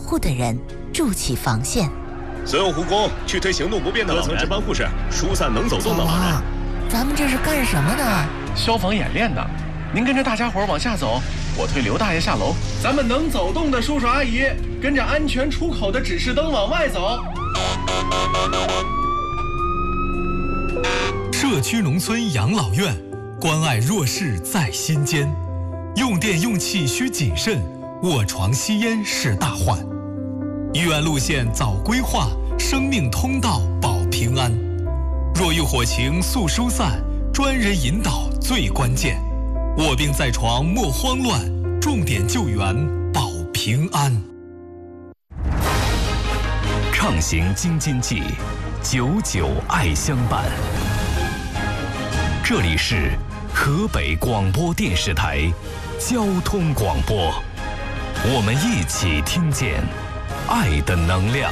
护的人筑起防线。 所有护工去推行动不便的各层值班护士，疏散能走动的老人。 咱们这是干什么呢？ 消防演练呢。您跟着大家伙往下走，我推刘大爷下楼。咱们能走动的叔叔阿姨，跟着安全出口的指示灯往外走。 社区农村养老院，关爱弱势在心间。用电用气需谨慎，卧床吸烟是大患。医院路线早规划，生命通道保平安。若遇火情速疏散，专人引导最关键。卧病在床莫慌乱，重点救援保平安。 畅行京津冀，久久爱相伴。这里是河北广播电视台交通广播，我们一起听见爱的能量。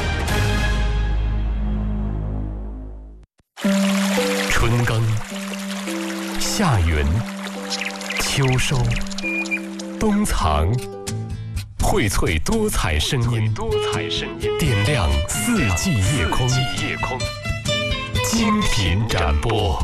春耕、夏耘、秋收、冬藏，荟萃多彩声音，点亮四季夜空，精品展播。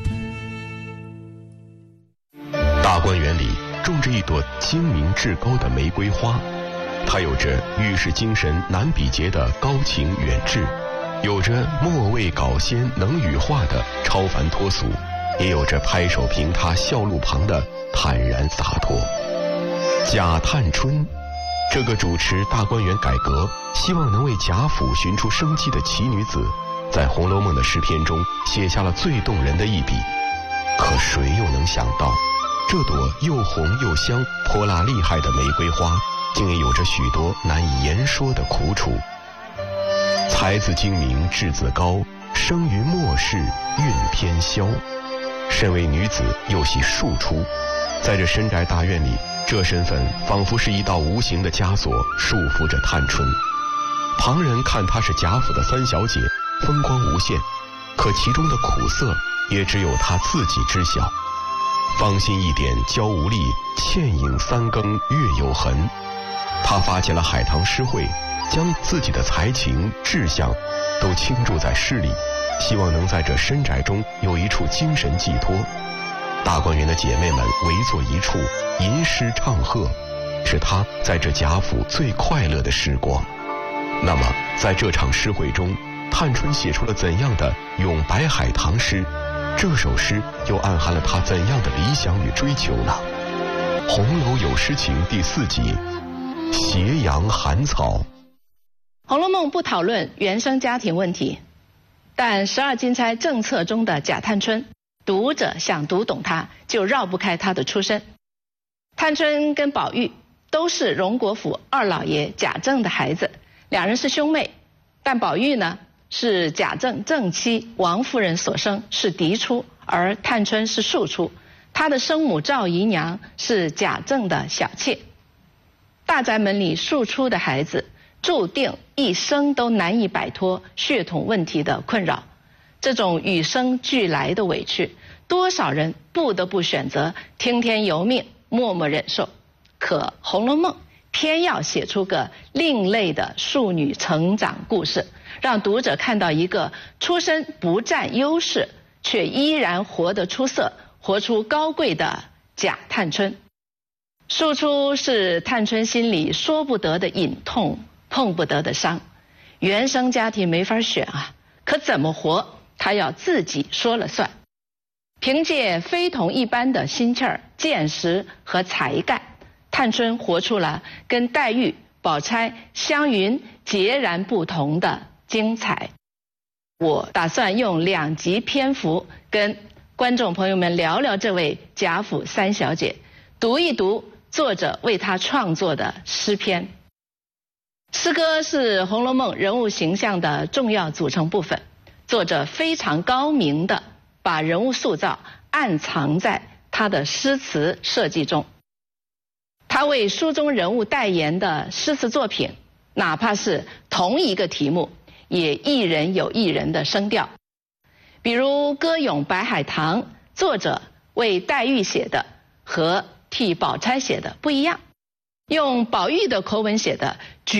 大观园里种着一朵精明至高的玫瑰花，它有着遇事精神难比劫的高情远志，有着莫畏搞仙能羽化的超凡脱俗，也有着拍手平他笑路旁的坦然洒脱。贾探春，这个主持大观园改革，希望能为贾府寻出生机的奇女子，在《红楼梦》的诗篇中写下了最动人的一笔。可谁又能想到，这朵又红又香、泼辣厉害的玫瑰花，竟也有着许多难以言说的苦楚。才子精明，志子高，生于末世，运偏消。身为女子，又系庶出，在这深宅大院里，这身份仿佛是一道无形的枷锁，束缚着探春。旁人看她是贾府的三小姐，风光无限，可其中的苦涩，也只有她自己知晓。芳心一点娇无力，倩影三更月有痕。她发起了海棠诗会，将自己的才情志向都倾注在诗里，希望能在这深宅中有一处精神寄托。大观园的姐妹们围坐一处，吟诗唱和，是她在这贾府最快乐的时光。那么在这场诗会中，探春写出了怎样的咏白海棠诗？这首诗又暗含了她怎样的理想与追求呢？《红楼有诗情》第4集，斜阳寒草。 《红楼梦》不讨论原生家庭问题，但12金钗政策中的贾探春，读者想读懂她，就绕不开她的出身。探春跟宝玉都是荣国府二老爷贾政的孩子，两人是兄妹，但宝玉呢是贾政正妻王夫人所生，是嫡出，而探春是庶出。她的生母赵姨娘是贾政的小妾。大宅门里庶出的孩子，注定一生都难以摆脱血统问题的困扰。这种与生俱来的委屈，多少人不得不选择听天由命，默默忍受。可《红楼梦》偏要写出个另类的庶女成长故事，让读者看到一个出身不占优势，却依然活得出色，活出高贵的贾探春。庶出是探春心里说不得的隐痛，碰不得的伤。原生家庭没法选啊，可怎么活，她要自己说了算。凭借非同一般的心气儿、见识和才干，探春活出了跟黛玉、宝钗、湘云截然不同的精彩。我打算用2集篇幅跟观众朋友们聊聊这位贾府三小姐，读一读作者为她创作的诗篇。诗歌是《红楼梦》人物形象的重要组成部分，作者非常高明地把人物塑造暗藏在他的诗词设计中。他为书中人物代言的诗词作品，哪怕是同一个题目，也一人有一人的声调。比如歌咏白海棠，作者为黛玉写的和替宝钗写的不一样，用宝玉的口吻写的